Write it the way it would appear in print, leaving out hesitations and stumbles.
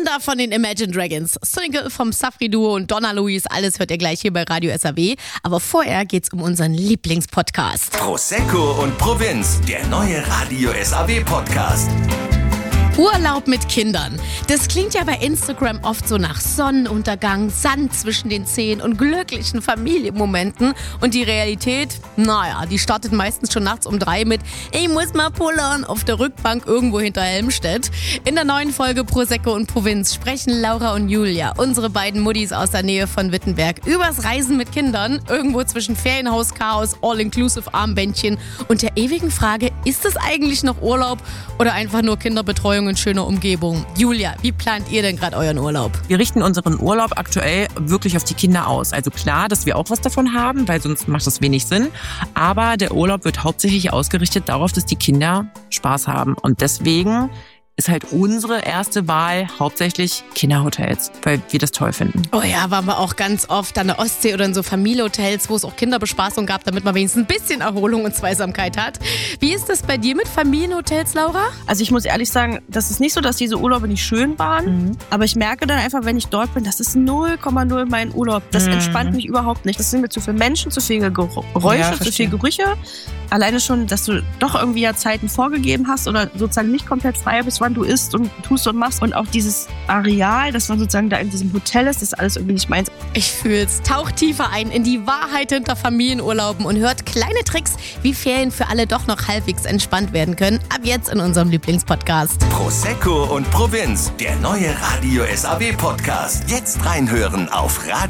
Thunder von den Imagine Dragons, Single vom Safri-Duo und Donna Luis, alles hört ihr gleich hier bei Radio SAW. Aber vorher geht's um unseren Lieblingspodcast. Prosecco und Provinz, der neue Radio SAW-Podcast. Urlaub mit Kindern. Das klingt ja bei Instagram oft so nach Sonnenuntergang, Sand zwischen den Zehen und glücklichen Familienmomenten. Und die Realität, naja, die startet meistens schon nachts um 3 mit "Ich muss mal pullern" auf der Rückbank irgendwo hinter Helmstedt. In der neuen Folge Prosecco und Provinz sprechen Laura und Julia, unsere beiden Muttis aus der Nähe von Wittenberg, übers Reisen mit Kindern, irgendwo zwischen Ferienhaus-Chaos, All-Inclusive-Armbändchen und der ewigen Frage, ist es eigentlich noch Urlaub oder einfach nur Kinderbetreuung in schöner Umgebung? Julia, wie plant ihr denn gerade euren Urlaub? Wir richten unseren Urlaub aktuell wirklich auf die Kinder aus. Also klar, dass wir auch was davon haben, weil sonst macht das wenig Sinn. Aber der Urlaub wird hauptsächlich ausgerichtet darauf, dass die Kinder Spaß haben. Und deswegen ist halt unsere erste Wahl hauptsächlich Kinderhotels, weil wir das toll finden. Oh ja, waren wir auch ganz oft an der Ostsee oder in so Familienhotels, wo es auch Kinderbespaßung gab, damit man wenigstens ein bisschen Erholung und Zweisamkeit hat. Wie ist das bei dir mit Familienhotels, Laura? Also ich muss ehrlich sagen, das ist nicht so, dass diese Urlaube nicht schön waren, aber ich merke dann einfach, wenn ich dort bin, das ist 0,0 mein Urlaub. Das entspannt mich überhaupt nicht. Das sind mir zu viele Menschen, zu viele Geräusche, zu viele Gerüche. Alleine schon, dass du doch irgendwie ja Zeiten vorgegeben hast oder sozusagen nicht komplett frei bist, wann du isst und tust und machst. Und auch dieses Areal, dass man sozusagen da in diesem Hotel ist, das ist alles irgendwie nicht meins. Ich fühl's. Taucht tiefer ein in die Wahrheit hinter Familienurlauben und hört kleine Tricks, wie Ferien für alle doch noch halbwegs entspannt werden können. Ab jetzt in unserem Lieblingspodcast. Prosecco und Provinz, der neue Radio SAW-Podcast. Jetzt reinhören auf Radio